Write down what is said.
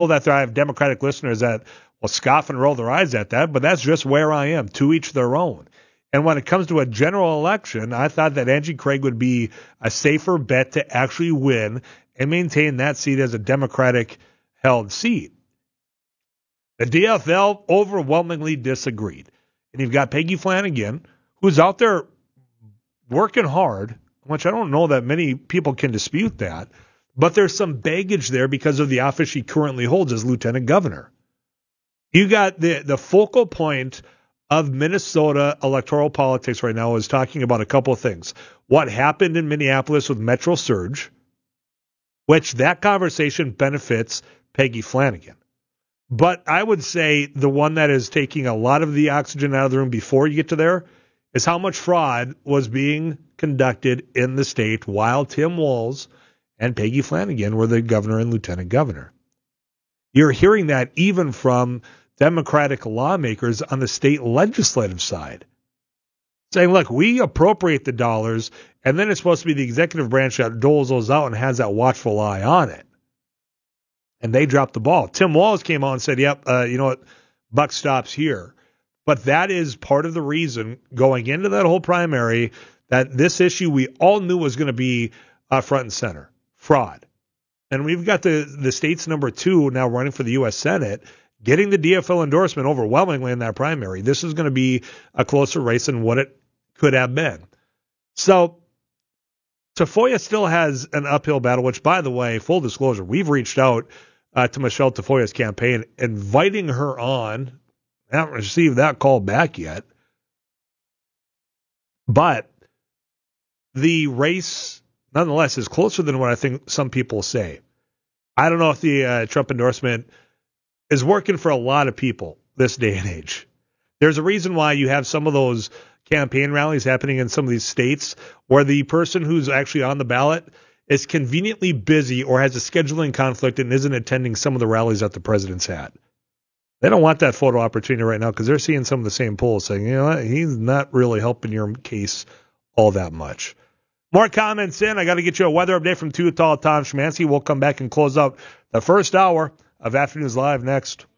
that I have Democratic listeners that will scoff and roll their eyes at that, but that's just where I am, to each their own. And when it comes to a general election, I thought that Angie Craig would be a safer bet to actually win and maintain that seat as a Democratic-held seat. The DFL overwhelmingly disagreed. And you've got Peggy Flanagan, who's out there working hard, which I don't know that many people can dispute that, but there's some baggage there because of the office she currently holds as lieutenant governor. You got the focal point of Minnesota electoral politics right now is talking about a couple of things. What happened in Minneapolis with Metro Surge, which that conversation benefits Peggy Flanagan. But I would say the one that is taking a lot of the oxygen out of the room before you get to there is how much fraud was being conducted in the state while Tim Walz and Peggy Flanagan were the governor and lieutenant governor. You're hearing that even from Democratic lawmakers on the state legislative side, saying, look, we appropriate the dollars, and then it's supposed to be the executive branch that doles those out and has that watchful eye on it. And they dropped the ball. Tim Walz came out and said, yep, you know what, buck stops here. But that is part of the reason going into that whole primary that this issue we all knew was going to be front and center, fraud. And we've got the state's number 2 now running for the U.S. Senate, getting the DFL endorsement overwhelmingly in that primary. This is going to be a closer race than what it could have been. So Tafoya still has an uphill battle, which, by the way, full disclosure, we've reached out to Michelle Tafoya's campaign, inviting her on. I haven't received that call back yet. But the race, nonetheless, is closer than what I think some people say. I don't know if the Trump endorsement is working for a lot of people this day and age. There's a reason why you have some of those campaign rallies happening in some of these states where the person who's actually on the ballot is conveniently busy or has a scheduling conflict and isn't attending some of the rallies that the president's had. They don't want that photo opportunity right now because they're seeing some of the same polls saying, you know what, he's not really helping your case all that much. More comments in. I got to get you a weather update from Too Tall Tom Szymanski. We'll come back and close out the first hour of Afternoons Live next.